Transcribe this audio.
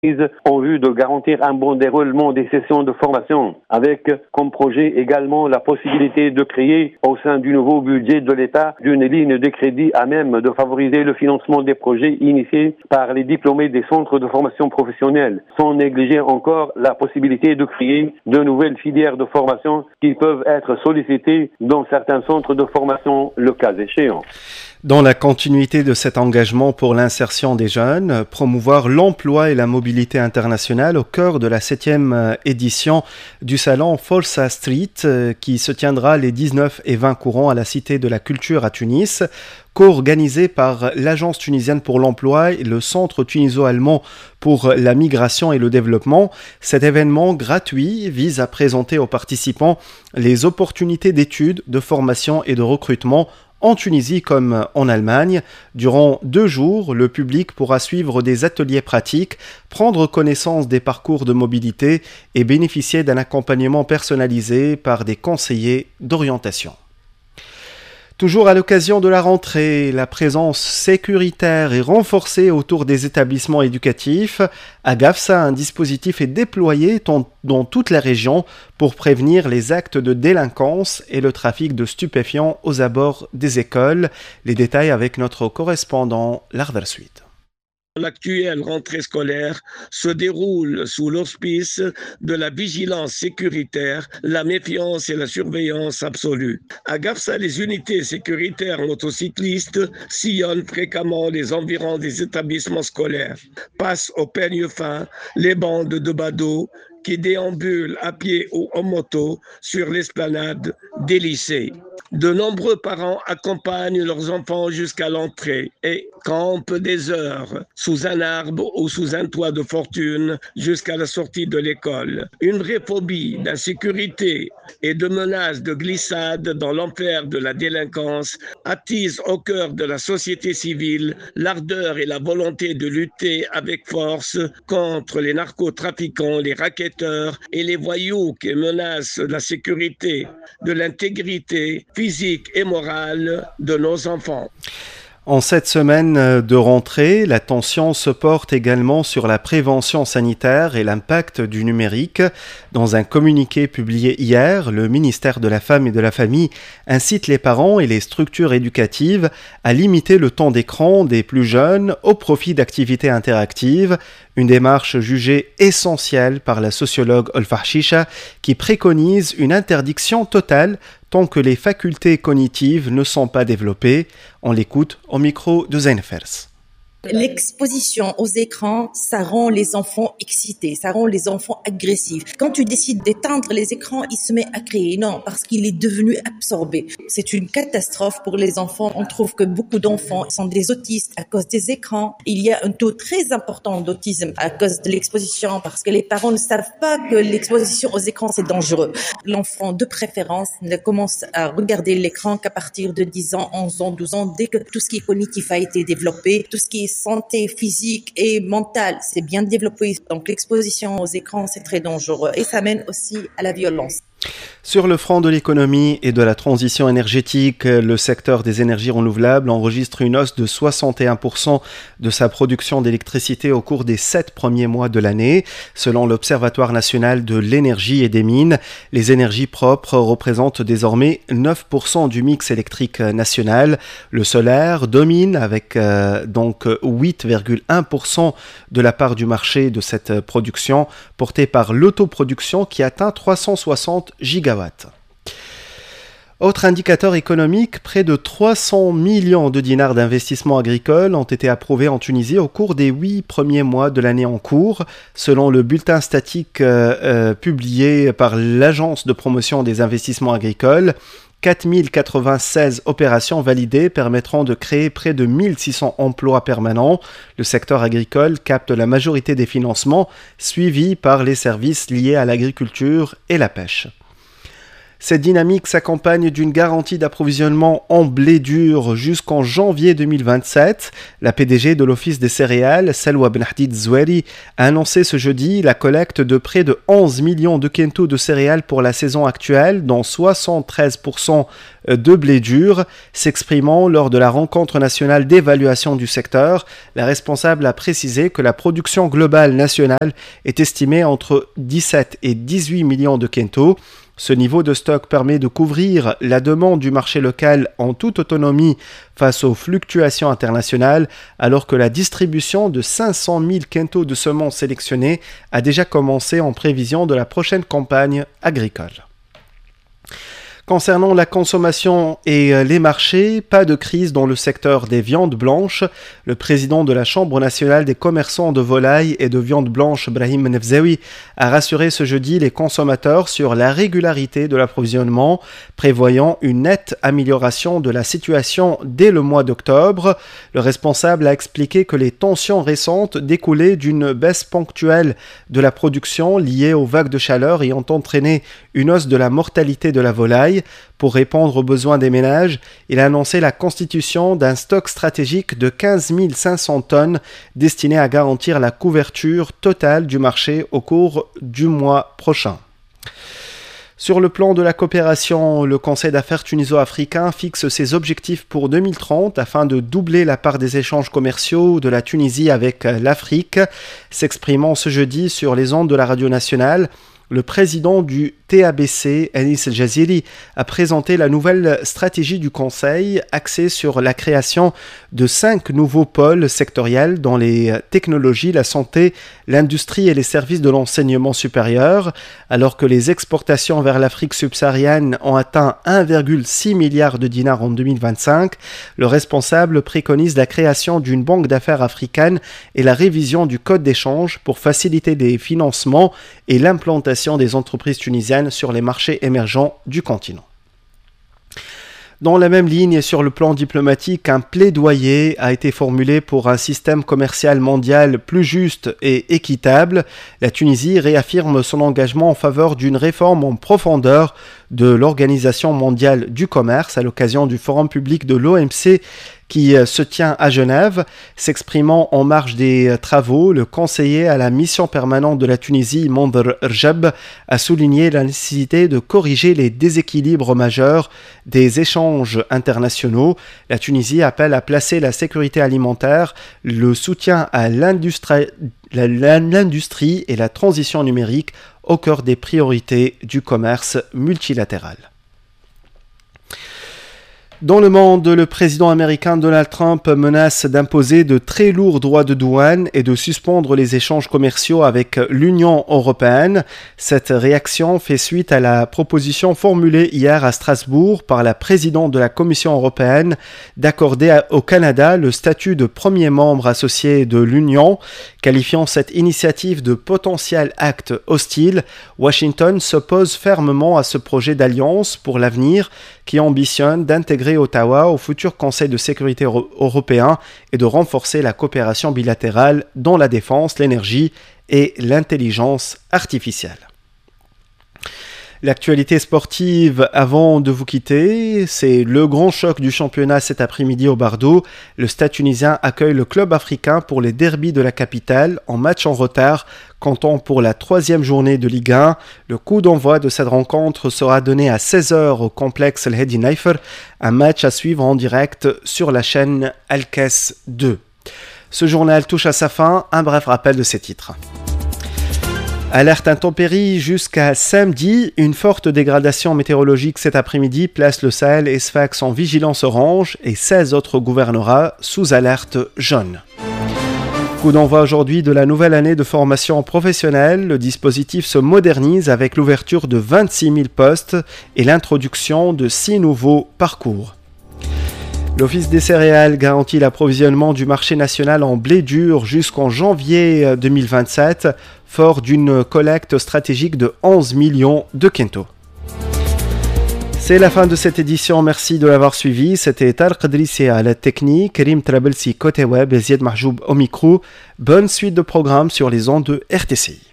en vue de garantir un bon déroulement des sessions de formation, avec comme projet également la possibilité de créer au sein du nouveau budget de l'État une ligne de crédit à même de favoriser le financement des projets initiés par les diplômés des centres de formation professionnelle, sans négliger encore la possibilité de créer de nouvelles filières de formation qui peuvent être sollicitées dans certains centres de formation le cas échéant. Dans la continuité de cet engagement pour l'insertion des jeunes, promouvoir l'emploi et la mobilité internationale au cœur de la 7e édition du salon Força Street qui se tiendra les 19 et 20 courants à la Cité de la Culture à Tunis, co-organisé par l'Agence tunisienne pour l'emploi et le Centre tuniso-allemand pour la migration et le développement. Cet événement gratuit vise à présenter aux participants les opportunités d'études, de formation et de recrutement en Tunisie comme en Allemagne. Durant 2 jours, le public pourra suivre des ateliers pratiques, prendre connaissance des parcours de mobilité et bénéficier d'un accompagnement personnalisé par des conseillers d'orientation. Toujours à l'occasion de la rentrée, la présence sécuritaire est renforcée autour des établissements éducatifs. À Gafsa, un dispositif est déployé dans toute la région pour prévenir les actes de délinquance et le trafic de stupéfiants aux abords des écoles. Les détails avec notre correspondant Lardar Suite. L'actuelle rentrée scolaire se déroule sous l'auspice de la vigilance sécuritaire, la méfiance et la surveillance absolue. À Gafsa, les unités sécuritaires motocyclistes sillonnent fréquemment les environs des établissements scolaires, passent au peigne fin les bandes de badauds qui déambulent à pied ou en moto sur l'esplanade des lycées. De nombreux parents accompagnent leurs enfants jusqu'à l'entrée et campent des heures sous un arbre ou sous un toit de fortune jusqu'à la sortie de l'école. Une vraie phobie d'insécurité et de menaces de glissade dans l'enfer de la délinquance attise au cœur de la société civile l'ardeur et la volonté de lutter avec force contre les narcotrafiquants, les racketteurs et les voyous qui menacent la sécurité, de l'intégrité physique et morale de nos enfants. En cette semaine de rentrée, l'attention se porte également sur la prévention sanitaire et l'impact du numérique. Dans un communiqué publié hier, le ministère de la Femme et de la Famille incite les parents et les structures éducatives à limiter le temps d'écran des plus jeunes au profit d'activités interactives, une démarche jugée essentielle par la sociologue Olfa Shisha qui préconise une interdiction totale tant que les facultés cognitives ne sont pas développées. On l'écoute au micro de Zainfers. L'exposition aux écrans, ça rend les enfants excités, ça rend les enfants agressifs. Quand tu décides d'éteindre les écrans, il se met à crier. Non, parce qu'il est devenu absorbé. C'est une catastrophe pour les enfants. On trouve que beaucoup d'enfants sont des autistes à cause des écrans. Il y a un taux très important d'autisme à cause de l'exposition parce que les parents ne savent pas que l'exposition aux écrans, c'est dangereux. L'enfant, de préférence, ne commence à regarder l'écran qu'à partir de 10 ans, 11 ans, 12 ans, dès que tout ce qui est cognitif a été développé, tout ce qui est santé physique et mentale, c'est bien développé. Donc l'exposition aux écrans, c'est très dangereux et ça mène aussi à la violence. Sur le front de l'économie et de la transition énergétique, le secteur des énergies renouvelables enregistre une hausse de 61% de sa production d'électricité au cours des 7 premiers mois de l'année. Selon l'Observatoire national de l'énergie et des mines, les énergies propres représentent désormais 9% du mix électrique national. Le solaire domine avec donc 8,1% de la part du marché de cette production, portée par l'autoproduction qui atteint 360 gigawatts. Autre indicateur économique, près de 300 millions de dinars d'investissements agricoles ont été approuvés en Tunisie au cours des 8 premiers mois de l'année en cours, selon le bulletin statique publié par l'Agence de promotion des investissements agricoles. 4096 opérations validées permettront de créer près de 1600 emplois permanents. Le secteur agricole capte la majorité des financements, suivi par les services liés à l'agriculture et la pêche. Cette dynamique s'accompagne d'une garantie d'approvisionnement en blé dur jusqu'en janvier 2027. La PDG de l'Office des céréales, Salwa Benhdid Zoueri, a annoncé ce jeudi la collecte de près de 11 millions de quintaux de céréales pour la saison actuelle, dont 73% de blé dur. S'exprimant lors de la rencontre nationale d'évaluation du secteur, la responsable a précisé que la production globale nationale est estimée entre 17 et 18 millions de quintaux. Ce niveau de stock permet de couvrir la demande du marché local en toute autonomie face aux fluctuations internationales, alors que la distribution de 500 000 quintaux de semences sélectionnées a déjà commencé en prévision de la prochaine campagne agricole. Concernant la consommation et les marchés, pas de crise dans le secteur des viandes blanches. Le président de la Chambre nationale des commerçants de volailles et de viande blanche, Brahim Nefzaoui, a rassuré ce jeudi les consommateurs sur la régularité de l'approvisionnement, prévoyant une nette amélioration de la situation dès le mois d'octobre. Le responsable a expliqué que les tensions récentes découlaient d'une baisse ponctuelle de la production liée aux vagues de chaleur ayant entraîné une hausse de la mortalité de la volaille. Pour répondre aux besoins des ménages, il a annoncé la constitution d'un stock stratégique de 15 500 tonnes destiné à garantir la couverture totale du marché au cours du mois prochain. Sur le plan de la coopération, le Conseil d'affaires tuniso-africain fixe ses objectifs pour 2030 afin de doubler la part des échanges commerciaux de la Tunisie avec l'Afrique. S'exprimant ce jeudi sur les ondes de la radio nationale, le président du TABC, Anis El Jaziri, a présenté la nouvelle stratégie du Conseil axée sur la création de 5 nouveaux pôles sectoriels dans les technologies, la santé, l'industrie et les services de l'enseignement supérieur. Alors que les exportations vers l'Afrique subsaharienne ont atteint 1,6 milliard de dinars en 2025, le responsable préconise la création d'une banque d'affaires africaine et la révision du code d'échange pour faciliter les financements et l'implantation des entreprises tunisiennes sur les marchés émergents du continent. Dans la même ligne et sur le plan diplomatique, un plaidoyer a été formulé pour un système commercial mondial plus juste et équitable. La Tunisie réaffirme son engagement en faveur d'une réforme en profondeur de l'Organisation mondiale du commerce à l'occasion du forum public de l'OMC qui se tient à Genève. S'exprimant en marge des travaux, le conseiller à la mission permanente de la Tunisie, Mondr Rjab, a souligné la nécessité de corriger les déséquilibres majeurs des échanges internationaux. La Tunisie appelle à placer la sécurité alimentaire, le soutien à l'industrie et la transition numérique au cœur des priorités du commerce multilatéral. Dans le monde, le président américain Donald Trump menace d'imposer de très lourds droits de douane et de suspendre les échanges commerciaux avec l'Union européenne. Cette réaction fait suite à la proposition formulée hier à Strasbourg par la présidente de la Commission européenne d'accorder au Canada le statut de premier membre associé de l'Union. Qualifiant cette initiative de potentiel acte hostile, Washington s'oppose fermement à ce projet d'alliance pour l'avenir qui ambitionne d'intégrer Ottawa au futur Conseil de sécurité européen et de renforcer la coopération bilatérale dans la défense, l'énergie et l'intelligence artificielle. L'actualité sportive avant de vous quitter, c'est le grand choc du championnat cet après-midi au Bardo. Le Stade tunisien accueille le club africain pour les derbys de la capitale en match en retard, comptant pour la 3e journée de Ligue 1. Le coup d'envoi de cette rencontre sera donné à 16h au complexe El Hedi Naifer, un match à suivre en direct sur la chaîne Al-Kes 2. Ce journal touche à sa fin, un bref rappel de ses titres. Alerte intempérie jusqu'à samedi. Une forte dégradation météorologique cet après-midi place le Sahel et Sfax en vigilance orange et 16 autres gouvernorats sous alerte jaune. Coup d'envoi aujourd'hui de la nouvelle année de formation professionnelle. Le dispositif se modernise avec l'ouverture de 26 000 postes et l'introduction de 6 nouveaux parcours. L'Office des céréales garantit l'approvisionnement du marché national en blé dur jusqu'en janvier 2027, fort d'une collecte stratégique de 11 millions de quintaux. C'est la fin de cette édition, merci de l'avoir suivi. C'était Tarek Drissi à la technique, Karim Trabelsi côté web et Zied Mahjoub au micro. Bonne suite de programmes sur les ondes de RTCI.